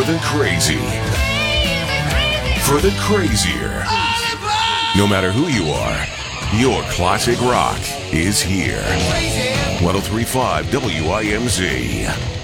the crazy. For the crazier. No matter who you are, your classic rock is here. 103.5 WIMZ.